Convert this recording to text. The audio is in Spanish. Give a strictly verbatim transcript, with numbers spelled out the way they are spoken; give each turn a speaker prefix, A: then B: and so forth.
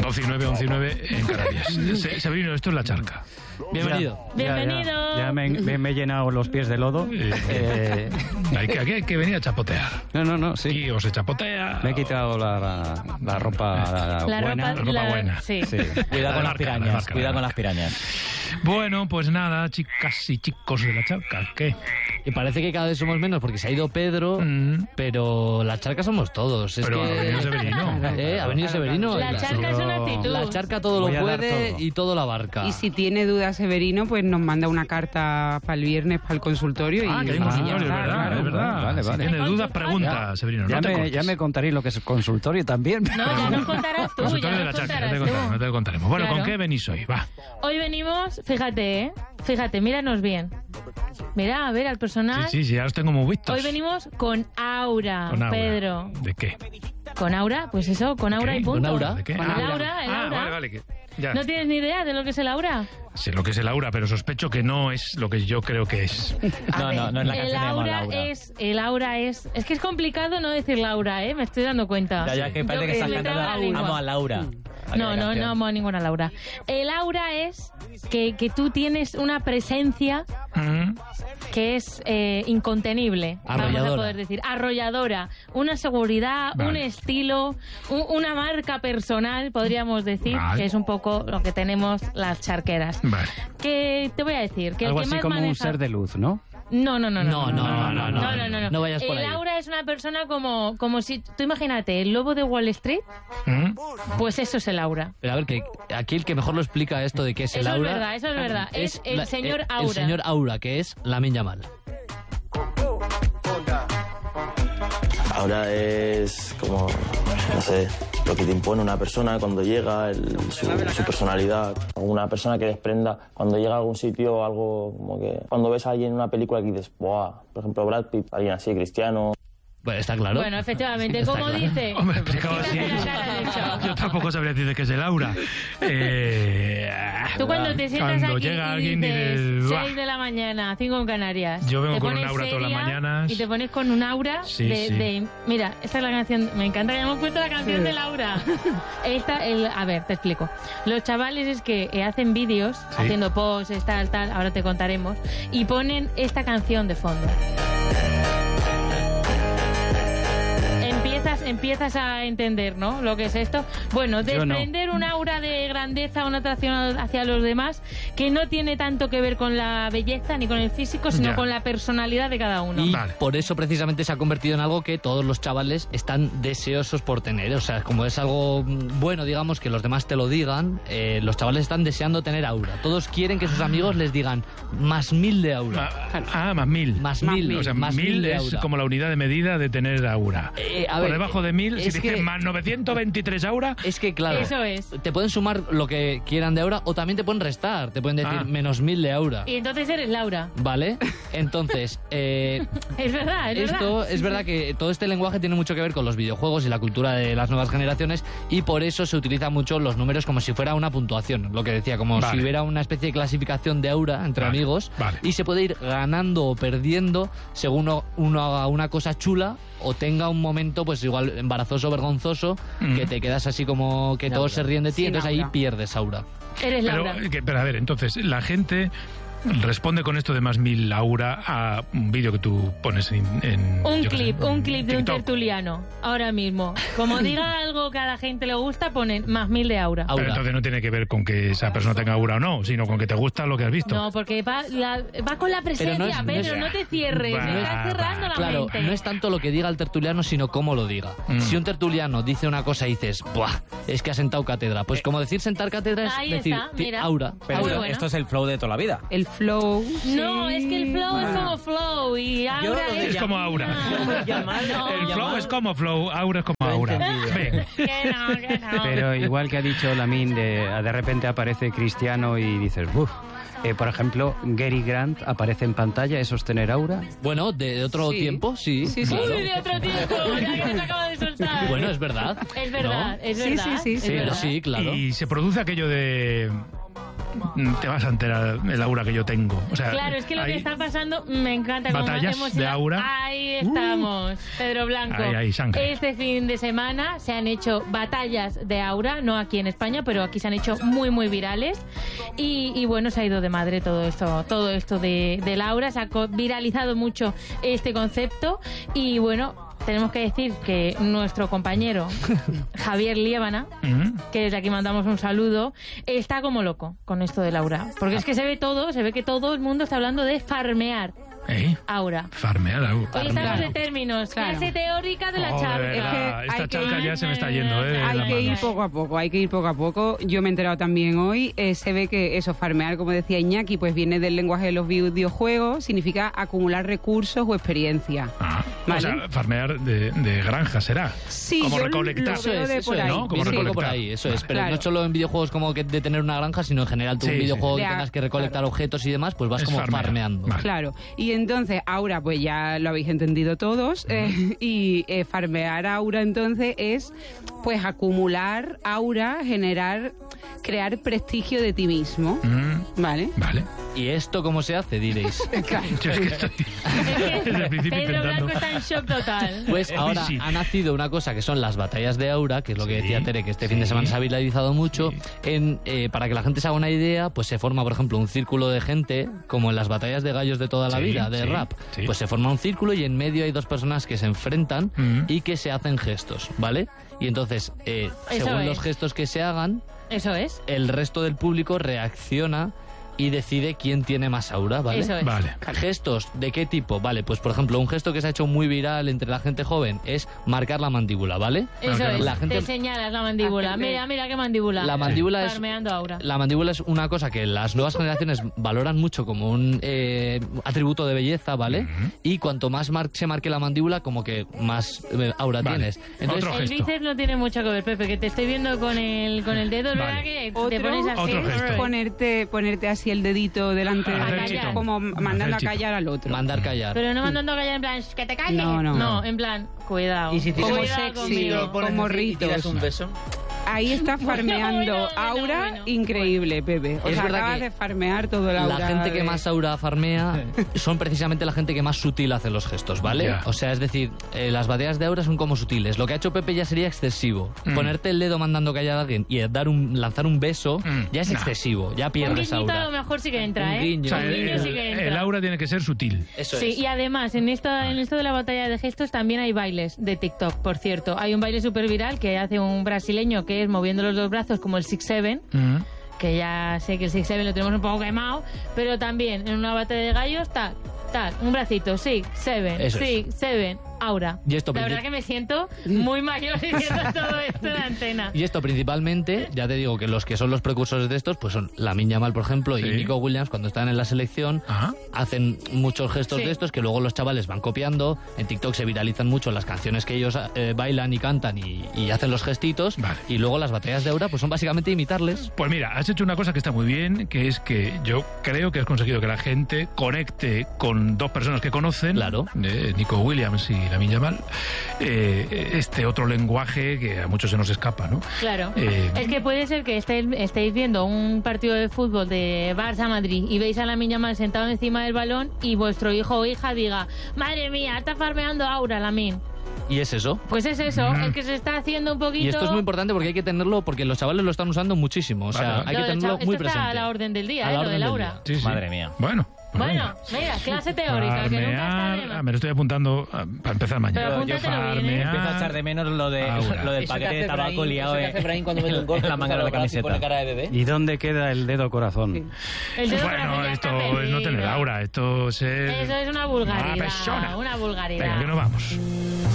A: doce y nueve, once y nueve en Canarias. Se, Severino, esto es La Charca.
B: Bienvenido.
C: Ya,
D: Bienvenido.
C: Ya, ya me, me, me he llenado los pies de lodo.
A: Eh,
C: Eh,
A: hay, que, aquí hay que venir a chapotear.
C: no, no, no, sí.
A: Aquí o se chapotea.
C: Me he quitado la, la, la ropa la
D: La
C: buena.
D: ropa,
A: ropa
D: la-
A: buena.
D: Sí.
C: Sí.
B: Cuidado con
A: La
B: las
A: marca, la
B: pirañas,
A: marca,
B: cuidado
A: la
B: con las
A: marca.
B: pirañas.
A: Bueno, pues nada, chicas y chicos de La Charca, ¿qué?
B: Y parece que cada vez somos menos porque se ha ido Pedro,
A: Mm.
B: pero la charca somos todos. Es
A: Pero
B: que...
A: ha venido Severino.
B: Eh, ha venido Severino.
D: La charca es una actitud.
B: La charca todo
C: Voy
B: lo
C: a dar
B: puede
C: todo.
B: y todo la abarca.
E: Y si tiene dudas Severino, pues nos manda una carta para el viernes para el consultorio.
A: Ah,
E: y
A: que hay un
E: y ya
A: consultorio, es
E: está,
A: verdad,
E: claro.
A: es verdad.
C: Vale,
A: Si
C: vale.
A: tiene dudas,
D: Consultorio.
A: pregunta, Severino.
C: Ya,
A: no te
C: me,
A: cortes.
C: ya me contaréis lo que es consultorio también.
D: No, ya nos contarás tú.
A: Consultorio
D: ya
A: de La
D: nos
A: Charca, ya te,
D: contarás
A: contaremos,
D: tú.
A: no te lo contaremos. Bueno,
D: Claro.
A: ¿con qué venís hoy? Va.
D: Hoy venimos, fíjate, ¿eh? Fíjate, míranos bien. Mira, a ver al personal.
A: Sí, sí, sí, ya los tengo muy vistos.
D: Hoy venimos con aura,
A: Con aura.
D: Pedro.
A: ¿De qué?
D: Con aura, pues eso, con aura
A: ¿Qué?
D: y punto.
B: ¿Con aura?
A: ¿De qué?
D: Con
A: Ah,
D: el aura, el
A: ah,
D: aura.
A: vale, vale. Que, ya.
D: ¿No tienes ni idea de lo que es el aura?
A: Sé lo que es el aura, pero sospecho que no es lo que yo creo que es.
D: A
B: No,
D: ver,
B: no, no es la
D: el
B: canción de
D: aura,
B: Laura.
D: es el aura es es que es complicado no decir Laura, eh, me estoy dando cuenta.
B: Ya, ya, que parece
D: Yo
B: que estás
D: me traba
B: cantando
D: la lengua.
B: Amo a Laura.
D: No, no, no amo a ninguna Laura. El aura es que, que tú tienes una presencia
A: Mm.
D: que es eh, incontenible, vamos a
B: Arrolladora.
D: poder decir, arrolladora, una seguridad,
A: Vale.
D: un estilo, un- una marca personal, podríamos decir,
A: Vale.
D: que es un poco lo que tenemos las charqueras.
A: Vale.
D: Que te voy a decir, que
C: Algo
D: el que
C: así
D: más
C: como un
D: maneja...
C: ser de luz, ¿no?
D: No, no, no,
B: No,
D: no,
B: no, no, no,
D: no, no, no.
B: No vayas por
D: el
B: ahí.
D: aura es una persona como, como si, tú imagínate, el lobo de Wall Street,
A: Mm.
D: pues eso es el aura.
B: Pero a ver, que aquí el que mejor lo explica esto de qué es el
D: Eso es
B: aura...
D: verdad, eso es verdad. Es el
B: la-
D: señor
B: el-
D: Aura.
B: El señor Aura, que es Lamine Yamal.
F: Ahora es como, no sé, lo que te impone una persona cuando llega, el- su, su personalidad. Una persona que desprenda cuando llega a algún sitio, algo como que cuando ves a alguien en una película que dices, ¡buah! Por ejemplo, Brad Pitt, alguien así, Cristiano.
B: Bueno, está claro.
D: Bueno, efectivamente,
B: Está
D: como
B: claro.
D: dice...
A: Hombre, explicado así.
D: Quítate la cara, de hecho.
A: Yo tampoco sabría decir que es el aura. Eh,
D: Tú cuando te sientas
A: cuando
D: aquí
A: llega
D: y
A: alguien y
D: dices
A: dices, "Buah".
D: seis de la mañana, cinco en Canarias.
A: Yo vengo
D: te
A: con un
D: pones
A: aura todas las
D: seria
A: mañanas.
D: Y te pones con un aura
A: Sí,
D: de,
A: sí.
D: de- Mira, esta es la canción... Me encanta que hayamos puesto la canción de Laura. Esta, el, a ver, te explico. Los chavales es que eh, hacen vídeos,
A: Sí.
D: haciendo posts, tal, tal, ahora te contaremos, y ponen esta canción de fondo. Empiezas, empiezas a entender, ¿no? Lo que es esto. Bueno,
C: Yo no.
D: desprender un aura de grandeza, una atracción hacia los demás, que no tiene tanto que ver con la belleza ni con el físico, sino
A: Ya.
D: con la personalidad de cada uno.
B: Y
A: Vale.
B: por eso precisamente se ha convertido en algo que todos los chavales están deseosos por tener. O sea, como es algo mm, bueno, digamos, que los demás te lo digan, eh, los chavales están deseando tener aura. Todos quieren que sus amigos les digan más mil de aura.
A: Ah, ah, más mil.
B: Más
E: Más
B: mil,
E: mil.
A: O sea,
B: más
A: mil
B: de
A: es
B: aura.
A: como la unidad de medida de tener aura.
B: Eh, a
A: Por
B: ver,
A: debajo de mil, si
B: es
A: dices
B: que-
A: más novecientos veintitrés aura,
B: Es que, claro,
D: Eso es.
B: te pueden sumar lo que quieran de aura o también te pueden restar. Te pueden decir
A: Ah.
B: menos mil de aura.
D: Y entonces eres Laura.
B: ¿Vale? Entonces, eh,
D: Es verdad, es
B: esto
D: verdad.
B: es verdad que todo este lenguaje tiene mucho que ver con los videojuegos y la cultura de las nuevas generaciones y por eso se utiliza mucho los números como si fuera una puntuación. Lo que decía, como
A: Vale.
B: si hubiera una especie de clasificación de aura entre
A: Vale,
B: amigos
A: vale.
B: y se puede ir ganando o perdiendo según uno, uno haga una cosa chula o tenga un momento pues igual embarazoso, vergonzoso,
A: Mm.
B: que te quedas así como que todos se ríen de ti,
E: Sin
B: entonces ahí
E: aura.
B: pierdes aura.
D: Eres
A: pero,
D: Laura.
A: eh, que- pero a ver, entonces, la gente responde con esto de más mil aura a un vídeo que tú pones en... en,
D: Un
A: yo qué sé,
D: clip,
A: en
D: un clip de un
A: TikTok.
D: tertuliano, ahora mismo. Como diga algo que a la gente le gusta, ponen más mil de aura.
A: Pero
B: Aura.
A: entonces no tiene que ver con que esa persona tenga aura o no, sino con que te gusta lo que has visto.
D: No, porque va, la- va con la presencia,
B: Pero no es- no
D: Pedro,
B: es-
D: no te cierres,
A: Va,
D: me estás cerrando
A: va.
D: la
B: Claro,
D: mente.
B: no es tanto lo que diga el tertuliano, sino cómo lo diga.
A: Mm.
B: Si un tertuliano dice una cosa y dices, ¡buah! Es que ha sentado cátedra. Pues como decir sentar cátedra es
D: Ahí
B: decir
D: está,
B: ti-
D: mira.
B: aura.
C: Pero
D: Muy
C: esto,
D: bueno.
C: esto es el flow de toda la vida.
E: El flow.
D: No, es que el flow es como flow y aura
C: lo
D: es...
A: Es como aura.
D: No.
A: El flow es como flow, aura es como aura. Venga.
D: Que no, que no.
C: Pero igual que ha dicho Lamine, de, de repente aparece Cristiano y dices, uff. Eh, por ejemplo, Gary Grant aparece en pantalla, ¿eso es tener aura?
B: Bueno, de otro
E: Sí.
B: tiempo, sí.
E: Sí, sí.
B: claro.
D: Uy, de otro tiempo, ya que se acaba de soltar.
B: Bueno, es verdad.
D: Es verdad,
B: ¿no?
D: es
E: Sí,
D: verdad.
E: sí, sí,
D: es
E: sí.
B: Pero
D: verdad.
B: sí, claro.
A: Y se produce aquello de... te vas a enterar el aura que yo tengo. O sea,
D: claro, es que lo
A: hay
D: que está pasando me encanta. Como
A: batallas
D: hemos
A: de
D: ido-
A: aura.
D: Ahí estamos, uh, Pedro Blanco.
A: Ahí hay sangre.
D: Este fin de semana se han hecho batallas de aura, no aquí en España, pero aquí se han hecho muy, muy virales. Y, y bueno, se ha ido de madre todo esto, todo esto de, del aura. Se ha co- viralizado mucho este concepto. Y bueno, tenemos que decir que nuestro compañero Javier Liébana,
A: Mm.
D: que desde aquí mandamos un saludo, está como loco con esto del aura. Porque es que se ve todo, se ve que todo el mundo está hablando de farmear
A: ¿Eh?
D: aura.
A: Farmear aura.
D: Hoy estamos de términos,
E: Claro.
D: clase teórica de la
A: Oh, de
D: charla.
A: verdad,
E: Es que
A: esta
E: hay
A: charca
E: que
A: ya
D: ir-
A: se me está yendo, ¿eh? de
E: Hay
A: la
E: que ir
A: mano.
E: poco a poco, hay que ir poco a poco. Yo me he enterado también hoy, eh, se ve que eso, farmear, como decía Iñaki, pues viene del lenguaje de los videojuegos, significa acumular recursos o experiencia.
A: Ah,
E: ¿Vale?
A: O sea, farmear de, de granja será.
E: Sí,
A: Como
E: yo
A: recolectar.
E: lo veo de
B: eso
E: por
B: es,
E: ahí.
A: ¿no? Como
B: Viene un poco por
A: recolectar.
B: ahí, eso es. Pero
E: Claro.
B: no solo en videojuegos como que de tener una granja, sino en general tú
A: Sí,
B: un
A: sí.
B: videojuego
E: De
B: que
E: a-
B: tengas que recolectar objetos y demás, pues vas
A: Es
B: como
A: farmear.
B: farmeando.
A: Vale.
E: Claro, y entonces aura, pues ya lo habéis entendido todos, eh, y eh, farmear aura entonces es pues acumular aura, generar, crear prestigio de ti mismo,
A: Mm,
E: ¿vale?
A: vale.
B: ¿Y esto cómo se hace, diréis?
A: Yo es que estoy desde el principio
D: Pedro
A: intentando.
D: Blanco está en shock total.
B: Pues
A: Es
B: ahora
A: difícil.
B: ha nacido una cosa que son las batallas de aura, que es lo que
A: Sí,
B: decía Tere, que este fin
A: sí.
B: de semana se ha viralizado mucho.
A: Sí.
B: En, eh, para que la gente se haga una idea, pues se forma, por ejemplo, un círculo de gente, como en las batallas de gallos de toda la
A: Sí,
B: vida, de
A: sí,
B: rap.
A: sí.
B: Pues se forma un círculo y en medio hay dos personas que se enfrentan
A: Mm.
B: y que se hacen gestos, ¿vale? Y entonces, eh,
D: Eso
B: según
D: es.
B: los gestos que se hagan,
D: Eso es.
B: el resto del público reacciona y decide quién tiene más aura, ¿vale?
D: Eso es.
A: Vale.
B: ¿Gestos de qué tipo? Vale, pues por ejemplo, un gesto que se ha hecho muy viral entre la gente joven es marcar la mandíbula, ¿vale?
D: Eso
A: claro.
D: es.
B: La gente-
D: Te señalas la mandíbula.
E: Hacerle-
D: Mira, mira qué mandíbula.
B: La mandíbula es
D: Farmeando aura.
B: la mandíbula es una cosa que las nuevas generaciones valoran mucho como un eh, atributo de belleza, ¿vale?
A: Ujú.
B: Y cuanto más mar- se marque la mandíbula, como que más eh, aura
A: Vale.
B: tienes. Entonces,
A: Otro
D: El
A: gesto.
D: bíceps no tiene mucho que ver, Pepe, que te estoy viendo con el, con el dedo, es
A: Vale.
D: verdad que te
E: Otro-
D: pones así.
A: Otro gesto.
E: Ponerte, ponerte así el dedito delante de
A: Hacer
E: la
D: chito.
E: como mandando
A: Hacer
E: a
A: chito.
E: callar al otro.
B: mandar callar.
D: Pero no mandando a callar en plan, que te calles.
E: No, no.
D: No, en plan, cuidado.
G: Y si te
E: Como
D: Cuidado
E: sexy,
D: conmigo.
G: pones
E: como
G: así y
E: ritos.
G: tiras un beso.
E: Ahí estás farmeando
D: bueno, bueno,
E: aura
D: bueno.
E: increíble, Pepe. O
B: Es
E: sea,
B: verdad
E: acabas
B: que
E: de farmear todo el aura.
B: La gente que
E: de-
B: más aura farmea son precisamente la gente que más sutil hace los gestos, ¿vale?
A: Ya.
B: O sea, es decir, eh, las batallas de aura son como sutiles. Lo que ha hecho Pepe ya sería excesivo.
A: Mm.
B: Ponerte el dedo mandando callar a alguien y dar un, lanzar un beso
A: Mm.
B: ya es
A: Nah.
B: excesivo, ya
D: Un
B: pierdes
D: guiñito a
B: aura.
D: lo mejor sí que entra,
B: Un
D: ¿eh?
B: guiño.
A: O sea,
D: Un
A: el,
D: guiño sí que
A: el
D: entra.
A: aura tiene que ser sutil.
B: Eso
D: Sí,
B: es.
D: y además en esto, en esto de la batalla de gestos también hay bailes de TikTok, por cierto. Hay un baile súper viral que hace un brasileño que es moviendo los dos brazos como el Six Seven,
A: Mm.
D: que ya sé que el Six Seven lo tenemos un poco quemado, pero también en una batalla de gallos, tal, tal, un bracito, Six Seven,
B: Eso es.
D: Six Seven, aura.
B: Y esto
D: La
B: princip-
D: verdad que me siento muy mayor diciendo todo esto en la antena.
B: Y esto principalmente, ya te digo que los que son los precursores de estos, pues son Lamine Yamal, por ejemplo,
A: Sí.
B: y Nico Williams, cuando están en la selección,
A: Ajá.
B: hacen muchos gestos
D: Sí.
B: de estos que luego los chavales van copiando. En TikTok se viralizan mucho las canciones que ellos eh, bailan y cantan y, y hacen los gestitos.
A: Vale.
B: Y luego las batallas de aura pues son básicamente imitarles.
A: Pues mira, has hecho una cosa que está muy bien, que es que yo creo que has conseguido que la gente conecte con dos personas que conocen,
B: Claro.
A: eh, Nico Williams y Lamine Yamal, eh, este otro lenguaje que a muchos se nos escapa, ¿no?
D: Claro.
A: Eh,
D: Es que puede ser que estéis, estéis viendo un partido de fútbol de Barça-Madrid y veis a Lamine Yamal sentado encima del balón y vuestro hijo o hija diga, madre mía, está farmeando aura, Lamine.
B: Y es eso.
D: Pues es eso,
A: Mm.
D: es que se está haciendo un poquito...
B: Y esto es muy importante porque hay que tenerlo, porque los chavales lo están usando muchísimo. O sea,
A: Vale, vale.
B: hay que
D: Lo de
B: tenerlo
D: cha-
B: muy
D: esto está
B: presente.
D: a la orden del día,
B: A
D: ¿eh?
B: la
D: Lo
B: orden
D: de
B: del
D: Laura.
B: día.
A: sí, sí.
G: Madre mía.
A: Bueno. pues
D: Bueno,
A: venga.
D: mira, clase teórica, que nunca está de
A: Farmear,
D: más.
A: ah, me lo estoy apuntando ah, para empezar mañana.
D: Pero apúntatelo bien, ¿eh?
G: Empiezo a echar de menos lo, de,
A: Aura.
G: lo del
H: Eso
G: paquete
H: que
G: de
H: hace
G: tabaco
H: Brahim,
G: liado
H: eso que
G: en,
H: hace Brahim cuando mete un gol,
G: en la manga de la
H: y pone
G: camiseta.
H: cara de bebé.
C: ¿Y dónde queda el dedo corazón?
D: El dedo
A: Bueno,
D: corazón ya
A: esto
D: está
A: es no tener
D: perdido.
A: aura, esto es ser
D: Eso es una
A: mala
D: vulgaridad,
A: persona.
D: una vulgaridad.
A: Venga, que nos vamos.